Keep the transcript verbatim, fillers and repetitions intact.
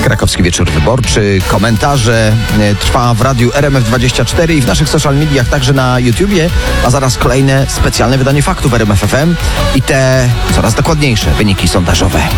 Krakowski Wieczór Wyborczy, komentarze, trwa w radiu R M F dwadzieścia cztery i w naszych social mediach, także na YouTubie, a zaraz kolejne specjalne wydanie faktów R M F F M i te coraz dokładniejsze wyniki sondażowe.